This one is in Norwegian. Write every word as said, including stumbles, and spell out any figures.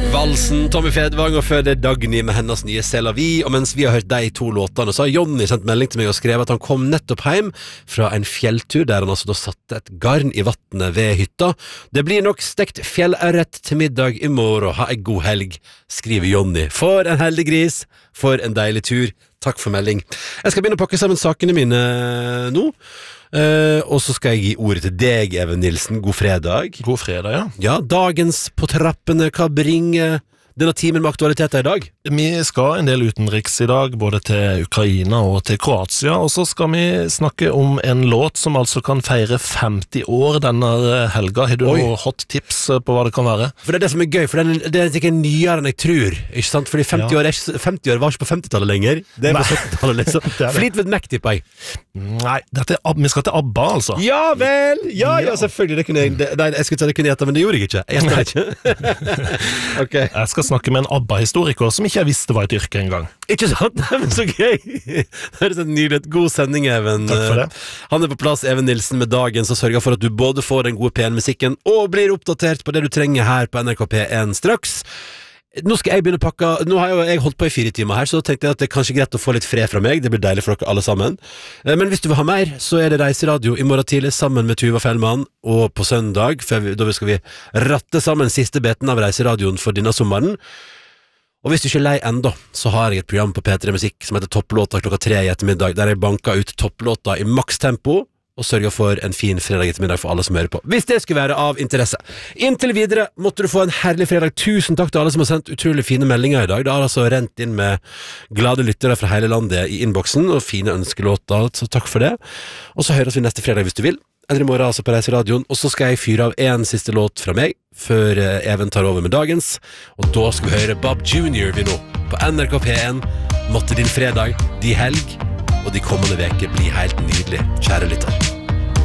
Valsen, Tommy Fedvang, og før det Dagny med hennes nye C'est la vie. Og mens vi har hørt de to låtene, så har Jonny sendt melding til meg og skrevet at han kom nettopp hjem fra en fjelltur, der han altså da satte et garn i vattnet ved hytta. Det blir nok stekt fjellørret til middag i morgen. Ha en god helg, skriver Jonny. For en heldig gris, for en deilig tur. Takk for melding. Jeg skal begynne å pakke sammen sakene mine nå. Uh, og så skal jeg gi ordet til deg, Even Nilsen. God fredag. God fredag, ja. Ja, dagens på trappene. Hva bringer denne timen med aktualiteter i dag? Vi skal en del utenriks i dag, både til Ukraina og til Kroatia, og så skal vi snakke om en låt som altså kan feire femti år denne helga. Har du Oi. noen hot tips på hva det kan være? For det er det som er gøy, for det er, det er ikke nyere enn jeg tror, ikke sant? Fordi femti, Ja. år, er ikke, femti år var ikke på femtitallet lenger. Det er på Nei. syttitallet liksom. Det er det. Fleetwood Mac, tipper jeg. Nei, dette er, Ab- vi skal til ABBA, altså. Ja vel! Ja, ja, Ja. selvfølgelig. Det kunne jeg, det, nei, jeg skulle si det kunne jeg gjette, men det gjorde jeg ikke. Jeg gjettet det ikke. Ok. Jeg skal snakke med en ABBA-historiker som ikke jeg visste var et yrke engang. Ikke sant? Nei, men så gøy! Det er en nydelig, god sending, Even. Takk for det. Han er på plass, Even Nilsen, med dagen, som sørger for at du både får den gode P en-musikken og blir oppdatert på det du trenger her på N R K P en straks. Nå skal jeg begynne å pakke. Nå har jo jeg holdt på i fire timer her, så da tenkte jeg at det er kanskje greit å få litt fred fra meg. Det blir deilig for dere alle sammen. Men hvis du vil ha mer, så er det Reiseradio i morgen tidlig sammen med Tuva Fellmann, og på søndag, for vi, da skal vi ratte sammen siste beten av Reiseradioen for denne sommeren. Og hvis du ikke er lei enda, så har jeg et program på P tre Musikk som heter Topplåta klokka tre i ettermiddag, der jeg banker ut topplåta i maks tempo og sørger for en fin fredag ettermiddag for alle som hører på. Hvis det skulle være av interesse. Inntil videre måtte du få en herlig fredag. Tusen takk til alle som har sendt utrolig fine meldinger i dag. Det har altså rent inn med glade lyttere fra hele landet i innboksen, og fine ønskelåter, så takk for det. Og så høres vi neste fredag hvis du vil. Eller i morgen altså på Reiseradioen. Og så skal jeg fyre av en siste låt fra meg, før Even tar over med dagens. Og da skal vi høre Bob junior vi nå, på N R K P en. Måtte din fredag, de helg, og de kommende veker bli helt nydelig, kjære lytter.